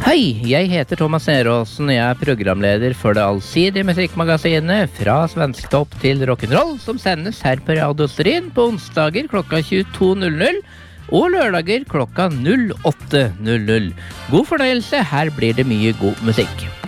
Hei, jeg heter Thomas Neråsen, jeg er programleder for det allsidige musikkmagasinet Fra Svensktopp til Rock'n'Roll, som sendes her på Radio Stryn på onsdager klokka 22.00 og lørdager klokka 08.00. God fornøyelse, her blir det mye god musikk.